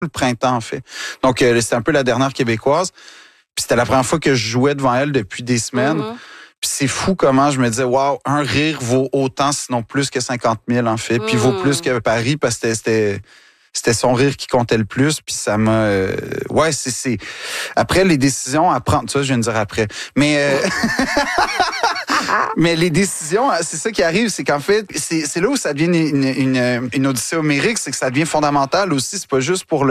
le printemps, en fait. Donc, c'était un peu la dernière québécoise. Puis c'était la première fois que je jouais devant elle depuis des semaines. Mm-hmm. Puis c'est fou comment je me disais, wow, un rire vaut autant, sinon plus que 50 000, en fait. Puis vaut plus que Paris, parce que c'était son rire qui comptait le plus. Puis ça m'a... ouais, c'est... Après, les décisions à prendre... Tu vois, je viens de dire après. Mais... Mais les décisions, c'est ça qui arrive, c'est qu'en fait, c'est là où ça devient une odyssée homérique, c'est que ça devient fondamental aussi. C'est pas juste pour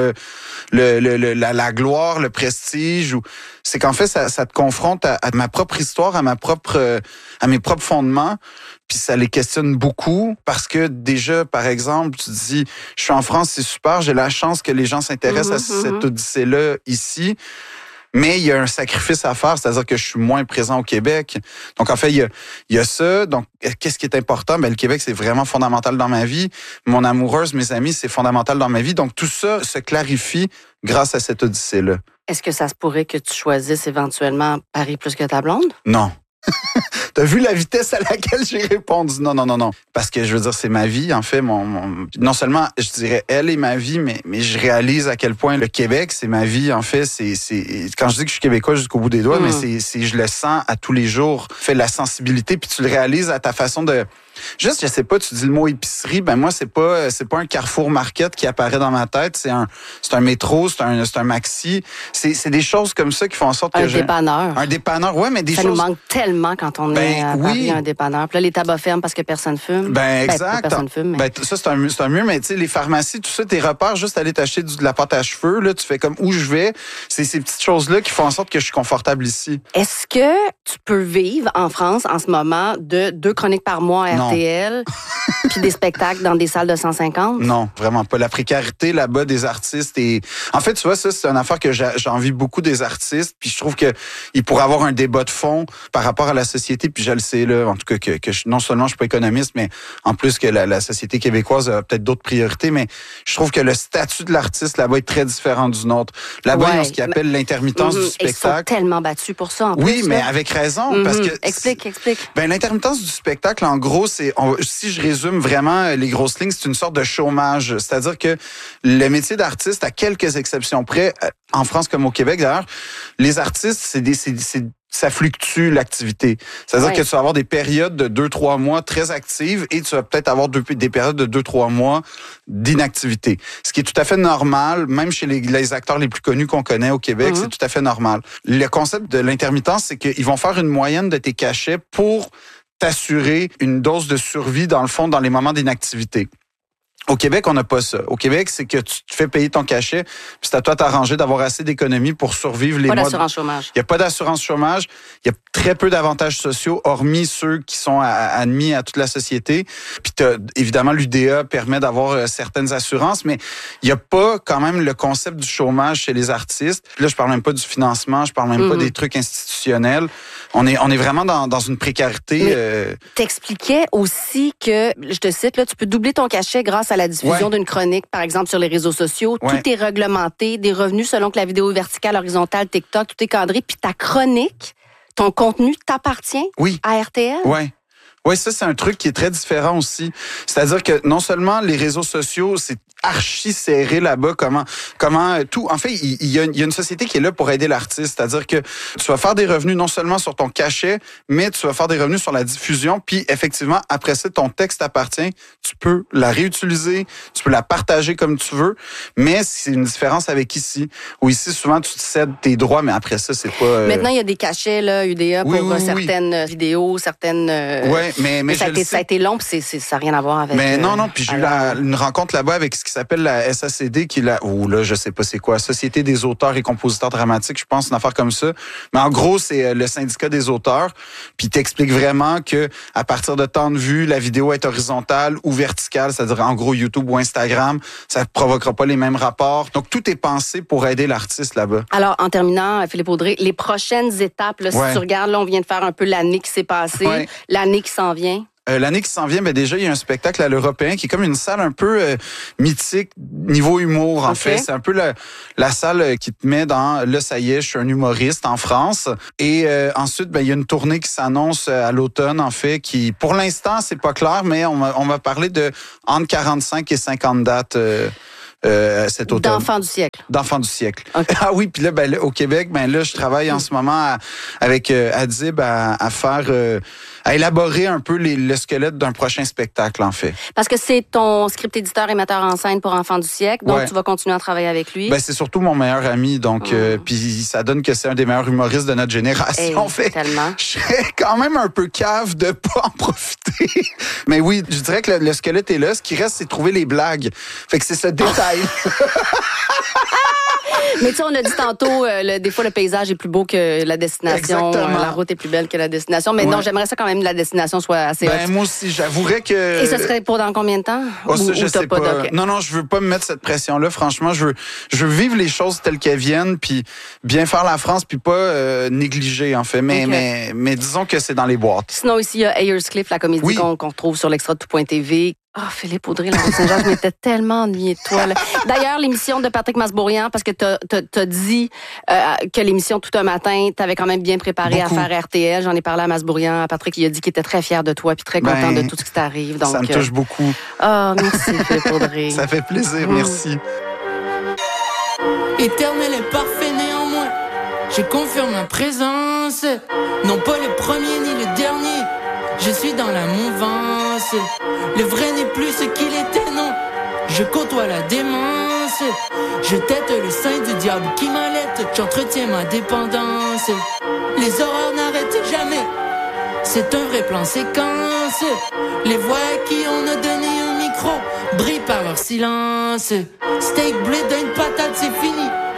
la gloire, le prestige. C'est qu'en fait, ça te confronte à ma propre histoire, à mes propres fondements. Puis ça les questionne beaucoup parce que déjà, par exemple, tu te dis, je suis en France, c'est super, j'ai la chance que les gens s'intéressent à cette odyssée-là ici. Mais il y a un sacrifice à faire, c'est-à-dire que je suis moins présent au Québec. Donc, en fait, il y a ça. Donc, qu'est-ce qui est important? Ben, le Québec, c'est vraiment fondamental dans ma vie. Mon amoureuse, mes amis, c'est fondamental dans ma vie. Donc, tout ça se clarifie grâce à cette odyssée-là. Est-ce que ça se pourrait que tu choisisses éventuellement Paris plus que ta blonde? Non. T'as vu la vitesse à laquelle j'ai répondu? Non. Parce que je veux dire, c'est ma vie, en fait. Non seulement, je dirais, elle est ma vie, mais je réalise à quel point le Québec, c'est ma vie, en fait. Quand je dis que je suis québécois jusqu'au bout des doigts, mais je le sens à tous les jours. Fait la sensibilité, puis tu le réalises à ta façon de... Juste, je sais pas, tu dis le mot épicerie, ben moi, c'est pas un Carrefour Market qui apparaît dans ma tête, c'est un métro, c'est un maxi. C'est des choses comme ça qui font en sorte que dépanneur. Un dépanneur, ouais, mais des choses... choses... Ça nous manque tellement quand on est à Paris, un dépanneur. Puis là, les tabacs ferment parce que personne fume. Ben, exact. Personne fume, mais... Ben, ça, c'est un mur, mais tu sais, les pharmacies, tout ça, tes repères, juste aller t'acheter de la pâte à cheveux, là, tu fais comme où je vais. C'est ces petites choses-là qui font en sorte que je suis confortable ici. Est-ce que tu peux vivre en France en ce moment de 2 chroniques par mois à RTL? Puis des spectacles dans des salles de 150? Non, vraiment pas. La précarité là-bas des artistes et en fait, tu vois, ça c'est une affaire que j'envie beaucoup des artistes. Puis je trouve que il pourrait avoir un débat de fond par rapport à la société. Puis je le sais là, en tout cas que non seulement je suis pas économiste, mais en plus que la société québécoise a peut-être d'autres priorités. Mais je trouve que le statut de l'artiste là-bas est très différent du nôtre. Là-bas, il y a ce qu'ils appellent l'intermittence du spectacle. Ils sont tellement battus pour ça. En plus, oui, mais avec raison, parce que explique. Ben l'intermittence du spectacle, en gros, c'est si je résume vraiment les grosses lignes, c'est une sorte de chômage. C'est-à-dire que le métier d'artiste, à quelques exceptions près, en France comme au Québec d'ailleurs, les artistes, ça fluctue l'activité. C'est-à-dire que tu vas avoir des périodes de 2-3 mois très actives et tu vas peut-être avoir des périodes de 2-3 mois d'inactivité. Ce qui est tout à fait normal, même chez les acteurs les plus connus qu'on connaît au Québec, c'est tout à fait normal. Le concept de l'intermittence, c'est qu'ils vont faire une moyenne de tes cachets pour t'assurer une dose de survie, dans le fond, dans les moments d'inactivité. Au Québec, on n'a pas ça. Au Québec, c'est que tu te fais payer ton cachet, puis c'est à toi t'arranger d'avoir assez d'économies pour survivre les mois. Pas d'assurance chômage. Il n'y a pas d'assurance chômage. Il y a très peu d'avantages sociaux, hormis ceux qui sont admis à toute la société. Puis évidemment, l'UDA permet d'avoir certaines assurances, mais il n'y a pas quand même le concept du chômage chez les artistes. Puis là, je parle même pas du financement, je parle même pas des trucs institutionnels. On est vraiment dans une précarité. T'expliquais aussi que, je te cite, là, tu peux doubler ton cachet grâce à la diffusion d'une chronique, par exemple, sur les réseaux sociaux. Tout est réglementé, des revenus selon que la vidéo est verticale, horizontale, TikTok, tout est cadré. Puis ta chronique, ton contenu t'appartient à RTL? Oui, ça, c'est un truc qui est très différent aussi. C'est-à-dire que non seulement les réseaux sociaux, c'est archi serré là-bas, comment tout... En fait, il y a une société qui est là pour aider l'artiste. C'est-à-dire que tu vas faire des revenus non seulement sur ton cachet, mais tu vas faire des revenus sur la diffusion. Puis, effectivement, après ça, ton texte t'appartient. Tu peux la réutiliser, tu peux la partager comme tu veux. Mais c'est une différence avec ici. Où ici, souvent, tu te cèdes tes droits, mais après ça, c'est pas... Maintenant, il y a des cachets, là, UDA, pour certaines vidéos, certaines... Mais ça a été long, puis ça n'a rien à voir avec... Mais non, puis j'ai eu une rencontre là-bas avec ce qui s'appelle la SACD, qui est je sais pas c'est quoi, Société des auteurs et compositeurs dramatiques, je pense, une affaire comme ça. Mais en gros, c'est le syndicat des auteurs, puis t'explique vraiment que à partir de temps de vue, la vidéo est horizontale ou verticale, c'est-à-dire en gros YouTube ou Instagram, ça ne provoquera pas les mêmes rapports. Donc, tout est pensé pour aider l'artiste là-bas. Alors, en terminant, Philippe Audrey, les prochaines étapes, là, si tu regardes, là, on vient de faire un peu l'année qui s'est passée, l'année qui s'en vient. L'année qui s'en vient, déjà, il y a un spectacle à l'Européen qui est comme une salle un peu mythique, niveau humour, en fait. C'est un peu la salle qui te met dans « Là, ça y est, je suis un humoriste en France ». Et ensuite, il y a une tournée qui s'annonce à l'automne, en fait, qui, pour l'instant, c'est pas clair, mais on va parler de entre 45 et 50 dates cet automne. D'enfants du siècle. D'enfants du siècle. Okay. Ah oui, puis là, au Québec, là, je travaille en ce moment avec Adib à faire... à élaborer un peu le squelette d'un prochain spectacle, en fait. Parce que c'est ton script éditeur et metteur en scène pour Enfants du siècle, donc tu vas continuer à travailler avec lui. C'est surtout mon meilleur ami, donc puis ça donne que c'est un des meilleurs humoristes de notre génération. Tellement. Je serais quand même un peu cave de pas en profiter. Mais oui, je dirais que le squelette est là. Ce qui reste, c'est de trouver les blagues. Fait que c'est ce détail. Mais tu sais, on a dit tantôt, des fois, le paysage est plus beau que la destination. Exactement. La route est plus belle que la destination. Mais non, j'aimerais ça quand même que la destination soit assez haute. Moi aussi, j'avouerais que... Et ce serait pour dans combien de temps? Ça, je sais pas. Non, je veux pas me mettre cette pression-là. Franchement, je veux vivre les choses telles qu'elles viennent, puis bien faire la France, puis pas négliger, en fait. Mais disons que c'est dans les boîtes. Sinon, ici, il y a Ayers Cliff, la comédie qu'on retrouve sur l'extra de tout.tv. Philippe Audrey, Laurent Saint-Jean, je m'étais tellement ennuyée de toi. Là. D'ailleurs, l'émission de Patrick Masbourian, parce que t'as dit que l'émission Tout un matin, t'avais quand même bien préparé à faire RTL. J'en ai parlé à Masbourian, à Patrick, il a dit qu'il était très fier de toi puis très content de tout ce qui t'arrive. Donc, ça me touche beaucoup. Merci Philippe Audrey. Ça fait plaisir, merci. Éternel et parfait néanmoins, je confirme ma présence. Non pas le premier ni le dernier, je suis dans la mouvance. Le vrai n'est plus ce qu'il était, non. Je côtoie la démence. Je tête le sein du diable qui m'allait. J'entretiens ma dépendance. Les horreurs n'arrêtent jamais. C'est un vrai plan séquence. Les voix à qui on a donné un micro brillent par leur silence. Steak, blé, d'une patate, c'est fini.